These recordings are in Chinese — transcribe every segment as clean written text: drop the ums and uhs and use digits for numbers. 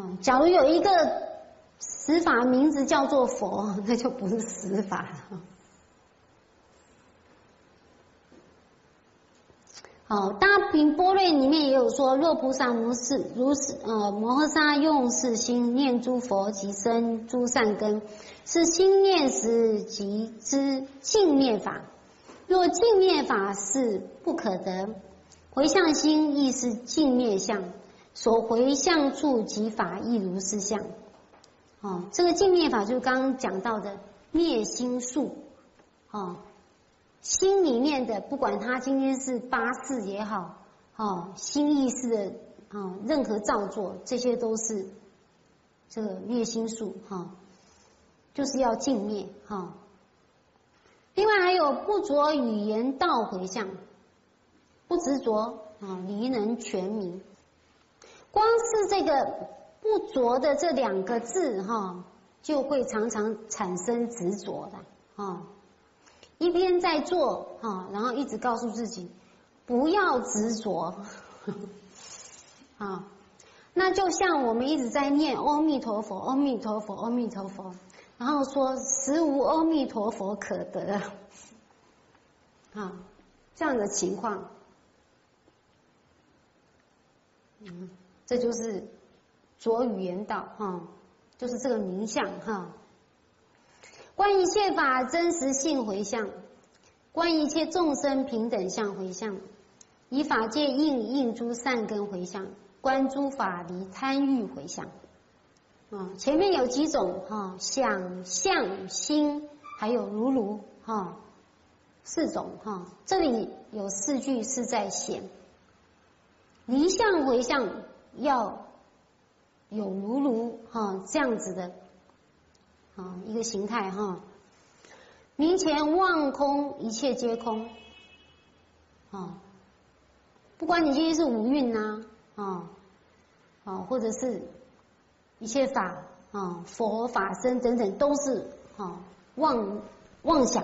假如有一个实法名字叫做佛，那就不是实法了。大品般若里面也有说，若菩萨摩诃萨用是心念诸佛及生诸善根，是心念时即知净灭法。若净灭法是不可得，回向心亦是净灭相，所回向处即法亦如是相。这个净灭法就是刚刚讲到的灭心术。心里面的，不管他今天是八识也好，心意识的任何造作，这些都是这个灭心术，就是要净灭。另外还有不着语言道回向，不执着离能全明。光是这个不着的这两个字就会常常产生执着的。一边在做然后一直告诉自己不要执着。那就像我们一直在念阿弥陀佛阿弥陀佛阿弥陀佛，然后说实无阿弥陀佛可得，这样的情况，这就是着语言道，就是这个名相。观一切法真实性回向，观一切众生平等相回向，以法界应诸善根回向，观诸法离贪欲回向。前面有几种想相心还有如四种这里有4句是在显离相回向要有如这样子的一个形态明前望空，一切皆空。不管你今天是五蕴或者是一切法佛法身等等，都是妄想，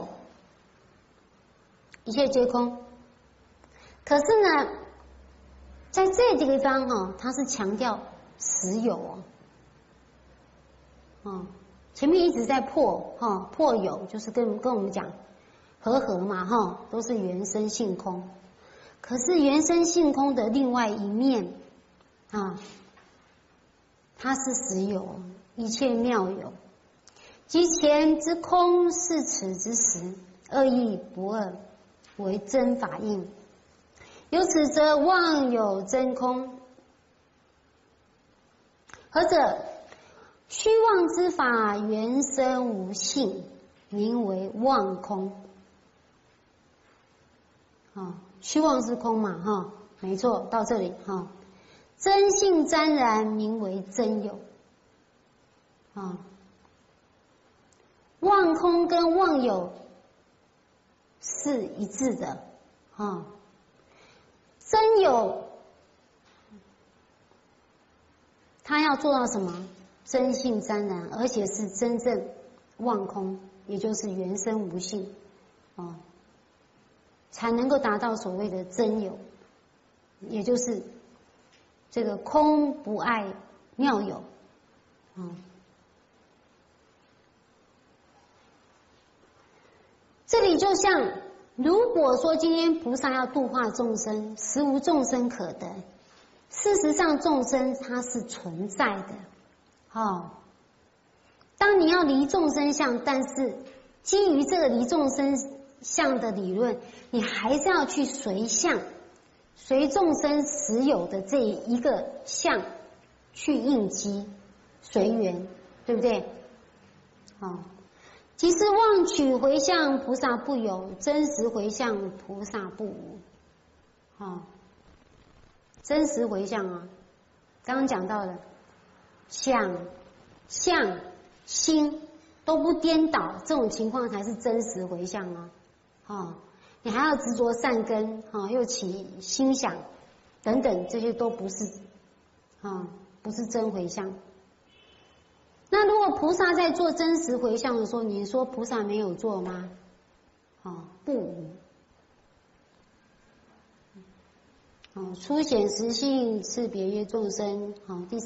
一切皆空。可是呢，在这个地方它是强调实有前面一直在破有，就是跟我们讲和嘛都是原生性空。可是原生性空的另外一面它是实有，一切妙有。即前之空是此之实，二义不二，为真法印。由此则妄有真空。何者？虚妄之法原生无性，名为妄空。虚妄是空嘛没错，到这里真性沾然，名为真有。妄空跟妄有是一致的真有他要做到什么？真性沾然，而且是真正妄空，也就是原生无性才能够达到所谓的真有，也就是这个空不爱妙有这里就像如果说今天菩萨要度化众生，实无众生可得，事实上众生它是存在的当你要离众生相，但是基于这个离众生相的理论，你还是要去随相，随众生实有的这一个相去应机，随缘，对不对？即是妄取回向菩萨不有，真实回向菩萨不无。真实回向刚刚讲到的想相心都不颠倒，这种情况才是真实回向你还要执着善根又起心想等等，这些都不是不是真回向。那如果菩萨在做真实回向的时候，你说菩萨没有做吗？不无。初显实性，次别业众生。第